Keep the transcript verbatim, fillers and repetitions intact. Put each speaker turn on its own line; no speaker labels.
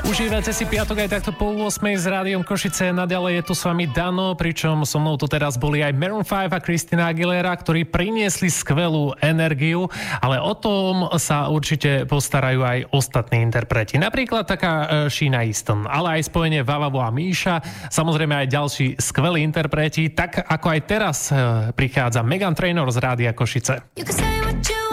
Užívajte si piatok aj takto po ôsmej s Rádiom Košice. Naďalej je tu s vami Dano, pričom so mnou tu teraz boli aj Maroon päť a Christina Aguilera, ktorí priniesli skvelú energiu, ale o tom sa určite postarajú aj ostatní interpreti. Napríklad taká Sheena Easton, ale aj spojenie Vavavo a Míša, samozrejme aj ďalší skvelí interpreti, tak ako aj teraz prichádza Meghan Trainor z Rádia Košice.